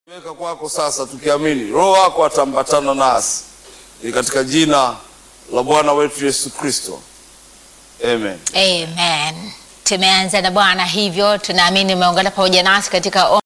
Weka kwako sasa, tukiamini Roho wako atambatana nasi, ni katika jina la Bwana wetu Yesu Kristo, amen. Amen. Tumeanza na Bwana, hivyo tunaamini umeungana pamoja nasi katika